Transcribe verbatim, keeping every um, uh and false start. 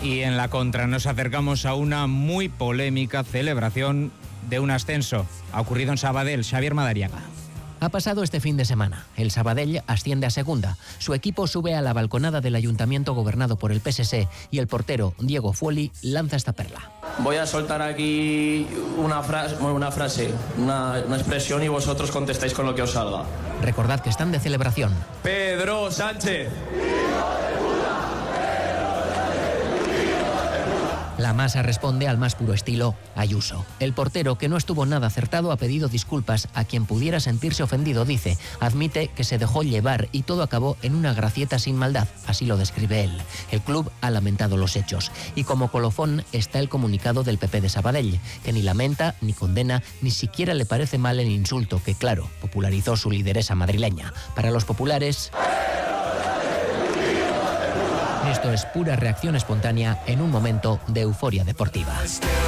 Y en la contra nos acercamos a una muy polémica celebración de un ascenso. Ha ocurrido en Sabadell. Xavier Madariaga. Ha pasado este fin de semana. El Sabadell asciende a segunda. Su equipo sube a la balconada del ayuntamiento gobernado por el P S S y el portero Diego Fuoli lanza esta perla. Voy a soltar aquí una frase, una, frase, una, una expresión y vosotros contestáis con lo que os salga. Recordad que están de celebración. Pedro Sánchez. La masa responde al más puro estilo Ayuso. El portero, que no estuvo nada acertado, ha pedido disculpas a quien pudiera sentirse ofendido, dice. Admite que se dejó llevar y todo acabó en una gracieta sin maldad, así lo describe él. El club ha lamentado los hechos. Y como colofón está el comunicado del P P de Sabadell, que ni lamenta, ni condena, ni siquiera le parece mal el insulto que, claro, popularizó su lideresa madrileña. Para los populares... esto es pura reacción espontánea en un momento de euforia deportiva.